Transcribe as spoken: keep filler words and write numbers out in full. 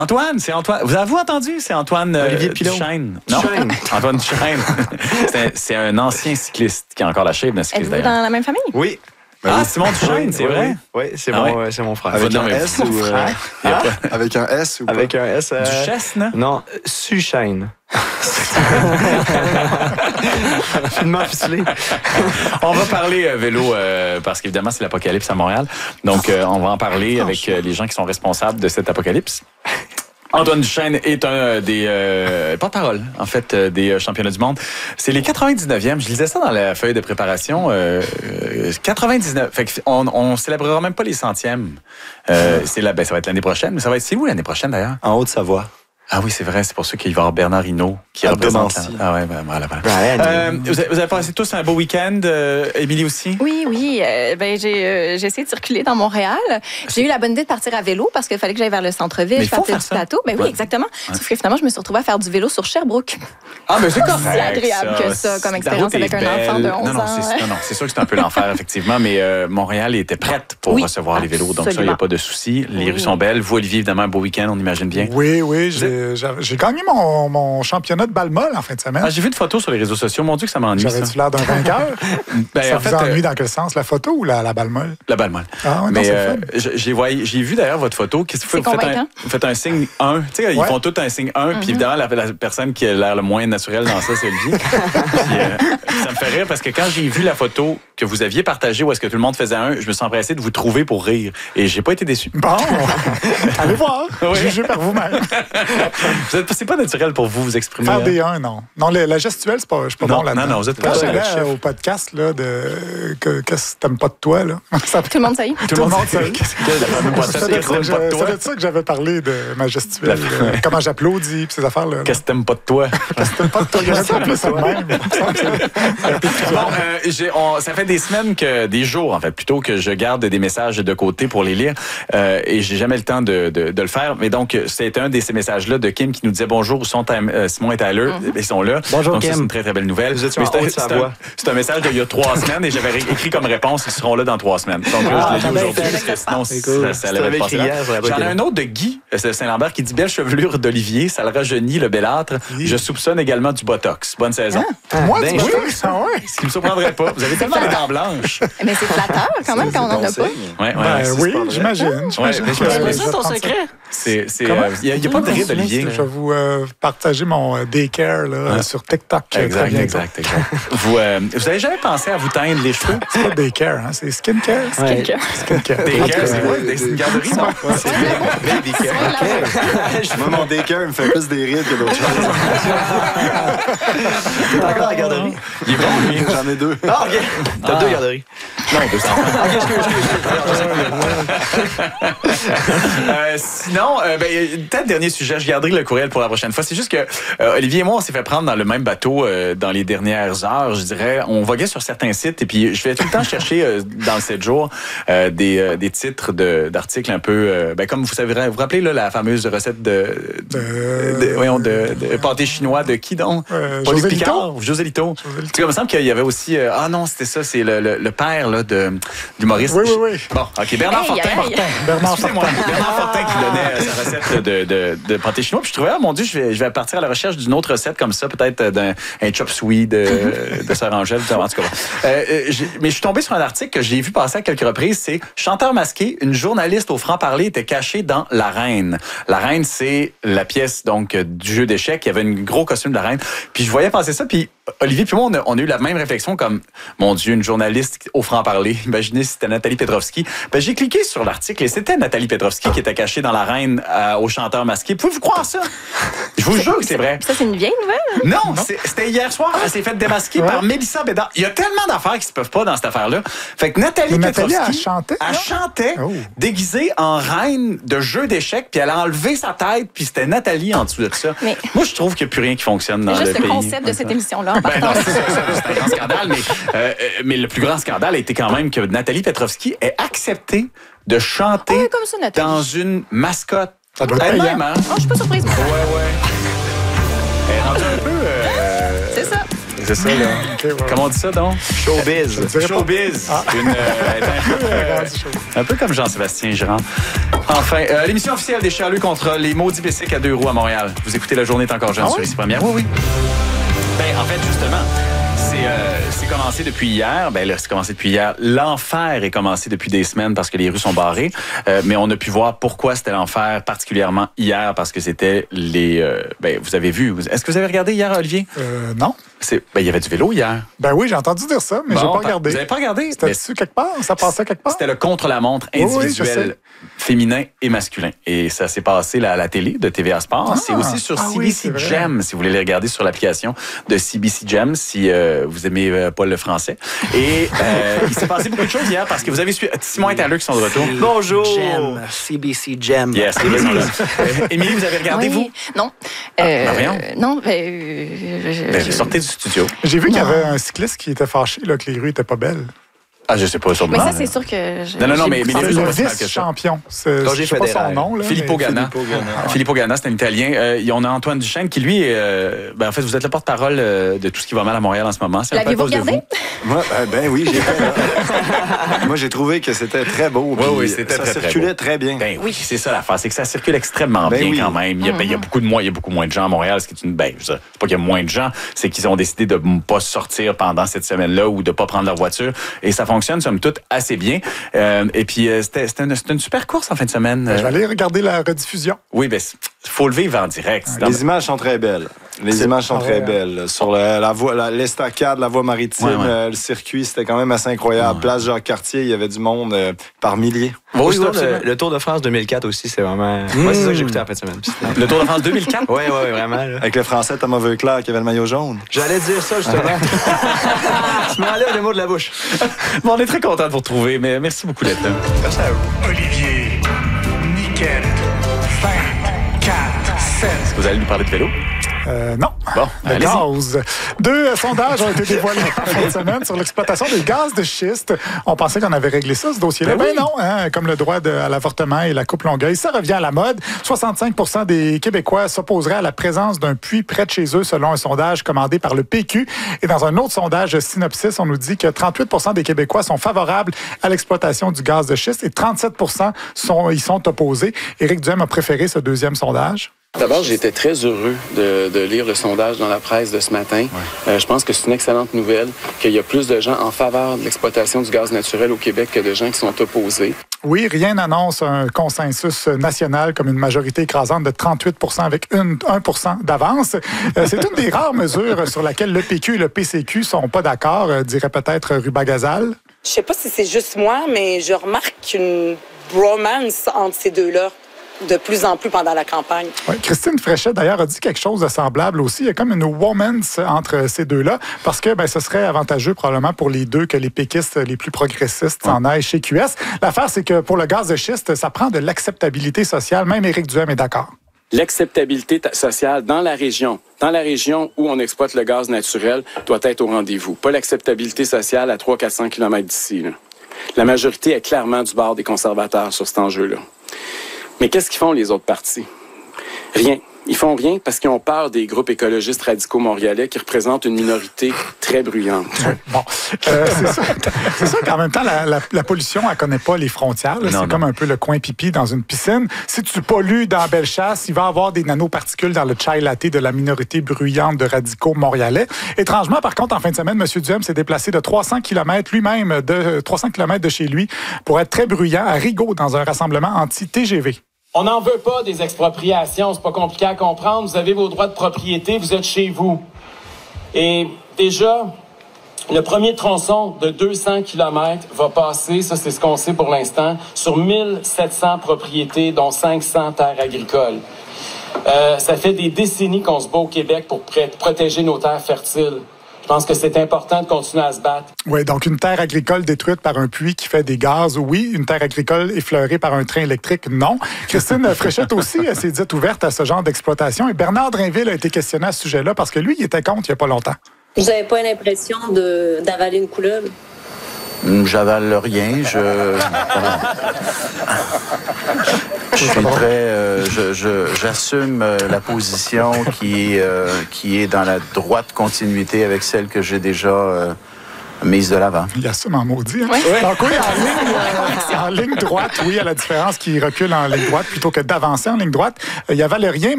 Antoine, c'est Antoine. Vous avez entendu? C'est Antoine euh, Olivier Pilon. Duchesne. Non, Duchesne. Antoine Duchesne. c'est, c'est un ancien cycliste qui a encore la shape d'un cycliste Êtes-vous d'ailleurs. dans la même famille? Oui. Ah, Simon Duchesne, c'est oui, vrai? Oui, oui, c'est, Ah mon, ouais? euh, c'est mon frère. Avec Non, un mais- S ou... euh, Il y a Ah, pas- avec un S ou pas? avec un S. Euh, Duchesne? Non, Suchesne. Finement ficelé. On va parler euh, vélo euh, parce qu'évidemment, c'est l'apocalypse à Montréal. Donc, euh, on va en parler avec euh, les gens qui sont responsables de cet apocalypse. Antoine Duchesne est un des euh, porte-parole, en fait, euh, des championnats du monde. C'est les quatre-vingt-dix-neuvième. Je lisais ça dans la feuille de préparation. Euh, euh, quatre-vingt-dix-neuf. Fait qu'on on célébrera même pas les centièmes. Euh, c'est là, ben, ça va être l'année prochaine. Mais ça va être, c'est où l'année prochaine d'ailleurs? En Haute-Savoie. Ah oui, c'est vrai. C'est pour ça qu'il va y avoir Bernard Hinault qui À représente. Domancy. La... Ah ouais, ben, voilà, voilà. Brian. Euh, vous, avez, vous avez passé tous un beau week-end, euh, Émilie aussi? Oui, oui. Euh, ben, j'ai, euh, j'ai essayé de circuler dans Montréal. J'ai eu la bonne idée de partir à vélo parce qu'il fallait que j'aille vers le centre-ville. Mais Je il faut partais faire du ça. plateau. Ben oui, Ouais. exactement. Sauf que finalement, je me suis retrouvée à faire du vélo sur Sherbrooke. Ah, mais c'est Si correct, agréable que ça, comme La expérience route est avec un belle. enfant de onze non, non, ans. C'est, non, non, c'est sûr que c'est un peu l'enfer, effectivement, mais euh, Montréal était prête pour Oui, recevoir les vélos. Donc ça, il n'y a absolument. pas de souci. Les Oui. rues sont belles. Vous, Olivier, évidemment, un beau week-end, on imagine bien. Oui, oui, j'ai, j'avais- j'ai gagné mon, mon championnat de balle molle en fin de semaine. Ah, j'ai vu une photo sur les réseaux sociaux. Mon Dieu, que ça m'ennuie, ça. J'avais-tu l'air d'un vainqueur? Ben, ça en vous fait, ennuie euh, dans quel sens? La photo ou la, la balle molle? la balle molle. Ah, ouais, non, mais c'est euh, fun. je- j'ai, voyé- j'ai vu d'ailleurs votre photo. Qu'est-ce que vous C'est faites? Vous faites un, convaincant. vous faites un signe un. Tu sais, ils Ouais. font tout un signe un. Puis évidemment, la, la personne qui a l'air le moins naturel dans ça, c'est Olivier. Puis, euh, ça me fait rire parce que quand j'ai vu la photo que vous aviez partagée où est-ce que tout le monde faisait un, je me suis empressé de vous trouver pour rire. Et j'ai pas été déçu. Bon, allez voir. Oui. Jugez par vous-même. Vous êtes- c'est pas naturel pour vous vous exprimer. Faire hein? des un, non. Non, le- la gestuelle, c'est pas, je suis pas Non, bon là-dedans. non, non, vous êtes Quand pas j'allais dans le chiffre. au podcast là, de que, Qu'est-ce que t'aimes pas de toi, là? Ça, Tout le monde sait. Tout le monde sait. sait. Qu'est-ce que la fameux podcast, ça doit qu'est-ce que être ça t'aimes pas de que toi? ça doit être ça que j'avais parlé de ma gestuelle. La- euh, comment j'applaudis, puis ces affaires-là. là. Qu'est-ce que t'aimes pas de toi? T'aimes pas de toi? J'aurais dû appeler ça de même. Il me semble que c'est- Bon, euh, j'ai- on- ça fait des semaines que, des jours en fait, plutôt que je garde des messages de côté pour les lire euh, et j'ai jamais le temps de, de, de le faire. Mais donc, c'est un de ces messages-là de Kim qui nous disait bonjour, où sont Tam- euh, Simon et Tyler? Mm-hmm. Ils sont là. Bonjour, donc, ça, Kim. c'est une très, très belle nouvelle. Vous étiez Mais en c'est un- Haute-Savoie. c'est un- C'est un message d'il y a trois semaines et j'avais écrit comme réponse, ils seront là dans trois semaines. Donc, là, Ah, je l'ai t'as lu bien aujourd'hui fait. parce que sinon, C'est ça, cool. ça Tu allait l'avais pas écrit passer là. hier, ça aurait pas J'en ai été un autre de Guy euh, Saint-Lambert qui dit belle chevelure d'Olivier, ça le rajeunit le belâtre. Je soupçonne également du botox. Bonne saison. Moi, ben, tu oui. vois, ça, ouais. Ce qui me surprendrait pas. Vous avez tellement les dents blanches. Mais c'est flatteur quand même quand on en a pas. Ouais, ouais. Ben c'est oui, pas vrai. j'imagine. j'imagine Ouais, que- mais je c'est vais ça, prendre ça. C'est, c'est, Comment? euh, il y a, il y a pas de rire d'Olivier. Je vais vous euh, partager mon euh, daycare là, Ouais. sur TikTok. euh, très Exact, bientôt. exact, exact. Vous, euh, vous avez jamais pensé à vous teindre les cheveux? C'est pas daycare, hein, c'est skincare. Ouais. Quelqu'un. Skincare. Daycare, c'est quoi? C'est une garderie, ça? Baby care. Moi, mon daycare me fait plus des rides que d'autres choses. T'es encore à la garderie? Il est bon, lui. J'en ai deux. Ah, OK. T'as Ah. deux garderies. Non, deux enfants. Euh, sinon, euh, ben, peut-être dernier sujet, je garderai le courriel pour la prochaine fois. C'est juste que euh, Olivier et moi, on s'est fait prendre dans le même bateau euh, dans les dernières heures, je dirais. On voguait sur certains sites et puis je vais tout le temps chercher euh, dans le sept jours euh, des, euh, des titres de, d'articles un peu, euh, ben, comme vous savez, vous vous rappelez là, la fameuse recette de, De- de, voyons, de, de pâté chinois de qui donc? Euh, Pas Luc José Picard Lito. ou José Lito. José Lito. Tu sais, il me semble qu'il y avait aussi, euh, ah non, c'était ça, c'est le, le, le père là, de, du Maurice. Oui, oui, oui. Bon, OK, Bernard Hey, Fortin. hey, Fortin. Bernard Excusez-moi, Fortin. Bernard Fortin qui donnait euh, sa recette de, de, de pâté chinois. Puis je trouvais, ah, mon Dieu, je vais, je vais partir à la recherche d'une autre recette comme ça, peut-être euh, d'un un chop suey de, de Sœur Angèle. En tout cas, euh, euh, j'ai- mais je suis tombé sur un article que j'ai vu passer à quelques reprises. C'est Chanteur masqué, une journaliste au franc-parler était cachée dans La Reine. La Reine, c'est la pièce donc euh, du jeu d'échecs. Il y avait un gros costume de la Reine. Puis je voyais passer ça, puis Olivier puis moi, on a, on a eu la même réflexion comme, mon Dieu, une journaliste au franc-parler. Imaginez si c'était Nathalie Petrovski. Ben, j'ai cliqué sur l'article et c'était Nathalie Petrovski qui était cachée dans La Reine euh, au chanteur masqué. Pouvez-vous croire ça? Je vous jure que c'est vrai. Ça, c'est une vieille nouvelle? Non, c'est- c'était hier soir. Elle s'est fait démasquer Ouais. par Mélissa Bédard. Il y a tellement d'affaires qui se peuvent pas dans cette affaire-là. Fait que Nathalie Mais Nathalie, Petrovski, elle chantait, elle non? chantait Oh. déguisée en reine de jeu d'échecs, puis elle a enlevé sa tête, puis c'était Nathalie en dessous de ça. Mais- Moi, je trouve qu'il n'y a plus rien qui fonctionne dans C'est le juste pays. le concept de cette émission-là. en Ben partant. non, c'est ça, ça, c'est un grand scandale, mais, euh, euh, mais le plus grand scandale a été quand même que Nathalie Petrovski ait accepté de chanter Ah, comme ça, Nathalie. dans une mascotte. Ça doit être Elle-même, payant. hein? Oh, je suis pas surprise. moi. Ouais, ouais. Elle est rendue un peu... euh, C'est ça. C'est ça, là. Ok, ouais. Comment on dit ça, donc? Showbiz. dirais pas. Showbiz. Ah. Une, euh, elle est un, peu, euh, Rendu chaud. un peu comme Jean-Sébastien Girard. Enfin, euh, l'émission officielle des Charrues contre les maudits bicycles à deux roues à Montréal. Vous écoutez La Journée est encore jeune Ah sur oui? Ici Première. Oui, oui. Ben, en fait, justement, c'est euh, c'est commencé depuis hier. Ben là, c'est commencé depuis hier. L'enfer est commencé depuis des semaines parce que les rues sont barrées. Euh, mais on a pu voir pourquoi c'était l'enfer, particulièrement hier, parce que c'était les... Euh, ben, vous avez vu... Est-ce que vous avez regardé hier, Olivier? Euh, non. C'est, ben, il y avait du vélo hier. Ben oui, j'ai entendu dire ça, mais Bon, j'ai pas par- regardé. Vous n'avez pas regardé? C'était Mais dessus quelque part? Ça passait quelque part? C'était le contre-la-montre Oui, oui, je individuel sais. féminin et masculin. Et ça s'est passé là, à la télé de T V A Sport. Ah, c'est aussi sur ah C B C oui, c'est vrai. Gem, si vous voulez les regarder sur l'application de C B C Gem, si euh, vous aimez euh, pas le français. Et euh, il s'est passé beaucoup de choses hier parce que vous avez suivi... Simon et Tyler qui sont de retour. Bonjour! Gem. C B C Gem. Yes, ils sont là. Euh, Émilie, vous avez regardé, Oui. vous? Non. Euh, ben voyons. non, ben, euh, je- Ben, je- sortez du studio. J'ai vu qu'il y Non. avait un cycliste qui était fâché, là, que les rues étaient pas belles. Ah, je sais pas, sûrement. Mais ça, c'est sûr que... je- Non, non, non, j'ai mais- beaucoup mais les C'est rues senti sont le pas si mal que ça. vice-champion. C'est- Roger Je sais pas son Federer. nom. Là, Filippo mais- Ganna. Filippo Ganna, c'est un Italien. Euh, on a Antoine Duchesne qui, lui, est, euh, ben, en fait, vous êtes le porte-parole euh, de tout ce qui va mal à Montréal en ce moment. C'est un peu à L'aviez-vous cause de regardé? vous. Moi, euh, ben oui, j'ai fait. là. Moi, j'ai trouvé que c'était très beau. Oui, puis oui, c'était ça très, très circulait beau. très bien. Ben oui, c'est ça l'affaire, c'est que ça circule extrêmement Ben bien oui. quand même. Il y, a, ben, il y a beaucoup de moins, il y a beaucoup moins de gens à Montréal, ce qui est une ben, je sais, c'est pas qu'il y a moins de gens, c'est qu'ils ont décidé de ne pas sortir pendant cette semaine-là ou de pas prendre leur voiture et ça fonctionne somme toute assez bien. Euh, et puis euh, c'était c'était une, c'était une super course en fin de semaine. Ben, je vais aller regarder la rediffusion. Oui, ben il faut le vivre en direct. C'est dans- Les images sont très belles. Les C'est- images sont Ah très ouais. belles. Sur le- la voie, la- l'estacade, la voie maritime, Ouais, ouais. euh, le circuit, c'était quand même assez incroyable. Ouais. Place Jacques-Cartier, il y avait du monde euh, par milliers. Oui, oui, le, absolument. le Tour de France deux mille quatre aussi, c'est vraiment. Moi, c'est ça que j'ai écouté en fin de semaine. Le Tour de France deux mille quatre. Oui, oui, vraiment. Là. Avec le Français Thomas Veuclair qui avait le maillot jaune. J'allais dire ça, justement. Je m'enlève le mot de la bouche. Bon, on est très content de vous retrouver, mais merci beaucoup d'être là. Merci à vous. Olivier, Niquette, vingt, quatre, sept. Est-ce que vous allez nous parler de vélo? Euh, non. Bon, Le allez-y. gaz. Deux euh, sondages ont été dévoilés en fin de semaine sur l'exploitation des gaz de schiste. On pensait qu'on avait réglé ça, ce dossier-là. Ben Ben, oui. non, hein, comme le droit de- à l'avortement et la coupe Longueuil, ça revient à la mode. soixante-cinq pour cent des Québécois s'opposeraient à la présence d'un puits près de chez eux, selon un sondage commandé par le P Q. Et dans un autre sondage Synopsis, on nous dit que trente-huit pour cent des Québécois sont favorables à l'exploitation du gaz de schiste et trente-sept pour cent sont, y sont opposés. Éric Duhem a préféré ce deuxième sondage. D'abord, j'étais très heureux de, de lire le sondage dans la presse de ce matin. Euh, je pense que c'est une excellente nouvelle qu'il y a plus de gens en faveur de l'exploitation du gaz naturel au Québec que de gens qui sont opposés. Oui, rien n'annonce un consensus national comme une majorité écrasante de trente-huit pour cent avec une, un pour cent d'avance. Euh, c'est une des rares mesures sur laquelle le P Q et le P C Q sont pas d'accord, euh, dirait peut-être Ruba Gazal. Je sais pas si c'est juste moi, mais je remarque une bromance entre ces deux-là de plus en plus pendant la campagne. Ouais, Christine Fréchette, d'ailleurs, a dit quelque chose de semblable aussi. Il y a comme une womance entre ces deux-là, parce que ben, ce serait avantageux probablement pour les deux que les péquistes les plus progressistes s'en aillent chez Q S. L'affaire, c'est que pour le gaz de schiste, ça prend de l'acceptabilité sociale. Même Éric Duhem est d'accord. L'acceptabilité ta- sociale dans la région, dans la région où on exploite le gaz naturel, doit être au rendez-vous. Pas l'acceptabilité sociale à trois cents à quatre cents kilomètres d'ici, là. La majorité est clairement du bord des conservateurs sur cet enjeu-là. Mais qu'est-ce qu'ils font, les autres partis? Rien. Ils font rien parce qu'ils ont peur des groupes écologistes radicaux montréalais qui représentent une minorité très bruyante. Bon, euh, c'est ça. C'est ça qu'en même temps, la, la, la pollution, elle connaît pas les frontières. là. Non, C'est non. comme un peu le coin pipi dans une piscine. Si tu pollues dans Bellechasse, il va y avoir des nanoparticules dans le chai latte de la minorité bruyante de radicaux montréalais. Étrangement, par contre, en fin de semaine, M. Duhem s'est déplacé de trois cents kilomètres lui-même, de trois cents kilomètres de chez lui, pour être très bruyant à Rigaud dans un rassemblement anti-T G V. On n'en veut pas des expropriations, c'est pas compliqué à comprendre. Vous avez vos droits de propriété, vous êtes chez vous. Et déjà, le premier tronçon de deux cents kilomètres va passer, ça c'est ce qu'on sait pour l'instant, sur mille sept cents propriétés, dont cinq cents terres agricoles. Euh, ça fait des décennies qu'on se bat au Québec pour pr- protéger nos terres fertiles. Je pense que c'est important de continuer à se battre. Oui, donc une terre agricole détruite par un puits qui fait des gaz, oui. Une terre agricole effleurée par un train électrique, non. Christine Fréchette aussi elle s'est dite ouverte à ce genre d'exploitation. Et Bernard Drainville a été questionné à ce sujet-là parce que lui, il était contre il n'y a pas longtemps. Vous n'avez pas l'impression de, d'avaler une couleuvre? J'avale rien. Je, je suis très. euh, je, je, j'assume euh, la position qui est, euh, qui est dans la droite continuité avec celle que j'ai déjà euh, mise de l'avant. Il y a ça en maudit. Hein? Oui. Donc oui, en ligne, euh, en ligne droite, oui, à la différence qui recule en ligne droite plutôt que d'avancer en ligne droite. Il y a Valérien,